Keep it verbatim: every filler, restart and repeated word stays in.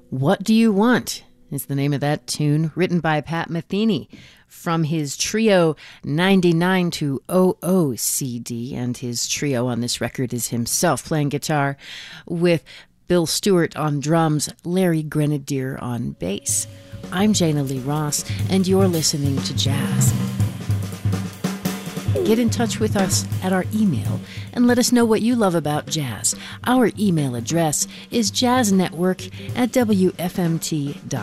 What Do You Want is the name of that tune, written by Pat Metheny from his Trio ninety-nine to oh oh C D. And his trio on this record is himself playing guitar with Bill Stewart on drums, Larry Grenadier on bass. I'm Jana Lee Ross, and you're listening to Jazz. Get in touch with us at our email and let us know what you love about jazz. Our email address is jazznetwork at w f m t dot com.